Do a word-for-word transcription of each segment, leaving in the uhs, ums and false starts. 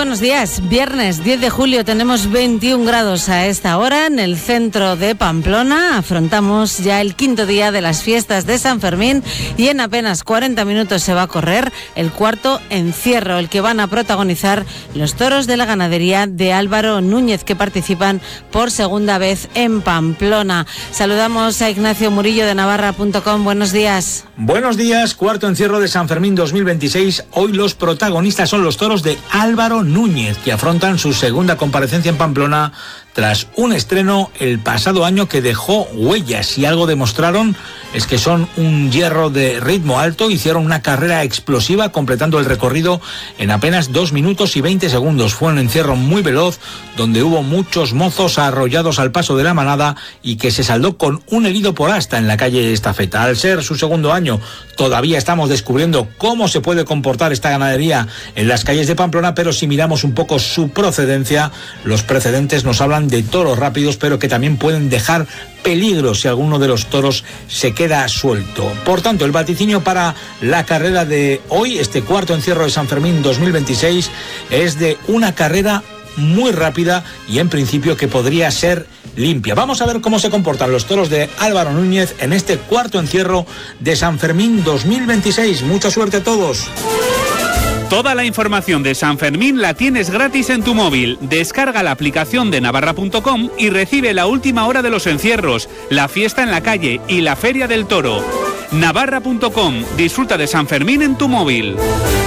buenos días. Viernes diez de julio, tenemos veintiún grados a esta hora en el centro de Pamplona. Afrontamos ya el quinto día de las fiestas de San Fermín y en apenas cuarenta minutos se va a correr el cuarto encierro, el que van a protagonizar los toros de la ganadería de Álvaro Núñez, que participan por segunda vez en Pamplona. Saludamos a Ignacio Murillo de Navarra punto com. Buenos días. Buenos días. Cuarto encierro de San Fermín dos mil veintiséis. Hoy los protagonistas son los toros de Álvaro Núñez, que afrontan su segunda comparecencia en Pamplona tras un estreno el pasado año que dejó huellas. Y algo demostraron es que son un hierro de ritmo alto. Hicieron una carrera explosiva completando el recorrido en apenas dos minutos y veinte segundos. Fue un encierro muy veloz donde hubo muchos mozos arrollados al paso de la manada y que se saldó con un herido por asta en la calle Estafeta. Al ser su segundo año, todavía estamos descubriendo cómo se puede comportar esta ganadería en las calles de Pamplona, pero si miramos un poco su procedencia, los precedentes nos hablan de toros rápidos, pero que también pueden dejar peligro si alguno de los toros se queda suelto. Por tanto, el vaticinio para la carrera de hoy, este cuarto encierro de San Fermín dos mil veintiséis, es de una carrera muy rápida y en principio que podría ser limpia. Vamos a ver cómo se comportan los toros de Álvaro Núñez en este cuarto encierro de San Fermín dos mil veintiséis. Mucha suerte a todos. Toda la información de San Fermín la tienes gratis en tu móvil. Descarga la aplicación de Navarra punto com y recibe la última hora de los encierros, la fiesta en la calle y la feria del toro. Navarra punto com. Disfruta de San Fermín en tu móvil.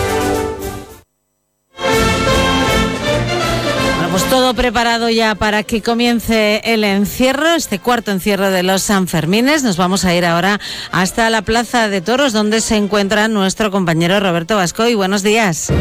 Pues todo preparado ya para que comience el encierro, este cuarto encierro de los Sanfermines. Nos vamos a ir ahora hasta la Plaza de Toros, donde se encuentra nuestro compañero Roberto Bascoy. Buenos días.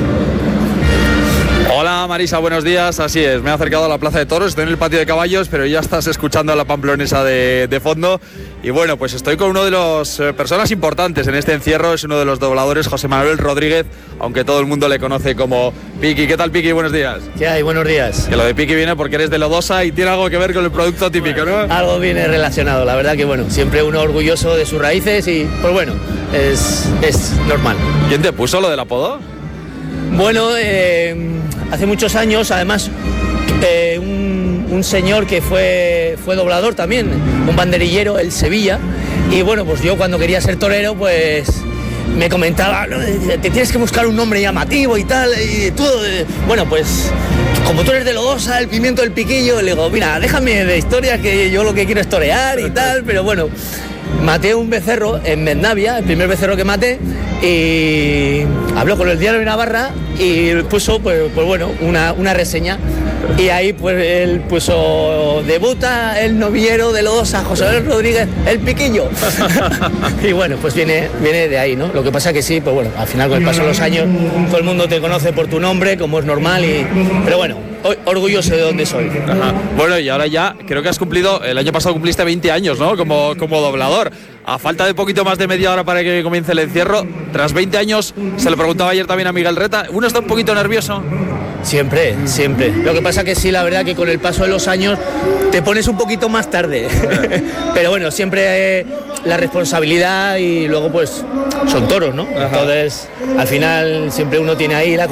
Hola Marisa, buenos días. Así es, me he acercado a la Plaza de Toros, estoy en el patio de caballos, pero ya estás escuchando a la pamplonesa de, de fondo. Y bueno, pues estoy con uno de las eh, personas importantes en este encierro, es uno de los dobladores, José Manuel Rodríguez, aunque todo el mundo le conoce como Piqui. ¿Qué tal, Piqui? Buenos días. ¿Qué hay? Buenos días. Que lo de Piqui viene porque eres de Lodosa y tiene algo que ver con el producto típico, ¿no? Algo viene relacionado, la verdad que bueno, siempre uno orgulloso de sus raíces y pues bueno, es, es normal. ¿Quién te puso lo del apodo? Bueno, eh, hace muchos años, además, eh, un, un señor que fue, fue doblador también, un banderillero, el Sevilla, y bueno, pues yo cuando quería ser torero, pues me comentaba, no, te tienes que buscar un nombre llamativo y tal, y tú, eh, bueno, pues como tú eres de Lodosa, el pimiento del piquillo, le digo, mira, déjame de historia que yo lo que quiero es torear y tal, pero bueno, maté un becerro en Mendavia, el primer becerro que maté, y habló con el Diario de Navarra y puso, pues, pues bueno, una, una reseña. Y ahí pues él puso, debuta el novillero de Lodosa, José Manuel Rodríguez, el Piquillo. Y bueno, pues viene, viene de ahí, ¿no? Lo que pasa que sí, pues bueno, al final con el paso de los años todo el mundo te conoce por tu nombre, como es normal, y pero bueno, orgulloso de dónde soy. Ajá. Bueno, y ahora ya creo que has cumplido, el año pasado cumpliste veinte años, ¿no? Como, como doblador. A falta de poquito más de media hora para que comience el encierro, tras veinte años, se lo preguntaba ayer también a Miguel Reta, ¿uno está un poquito nervioso? Siempre, siempre. Lo que pasa que sí, la verdad que con el paso de los años te pones un poquito más tarde. Pero bueno, siempre eh, la responsabilidad y luego pues son toros, ¿no? Ajá. Entonces, al final siempre uno tiene ahí la